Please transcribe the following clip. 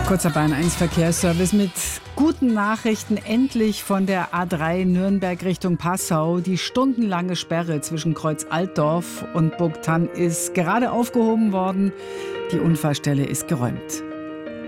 Kurzer Bahn 1 Verkehrsservice mit guten Nachrichten. Endlich von der A3 Nürnberg Richtung Passau. Die stundenlange Sperre zwischen Kreuz Altdorf und Burgthann ist gerade aufgehoben worden. Die Unfallstelle ist geräumt.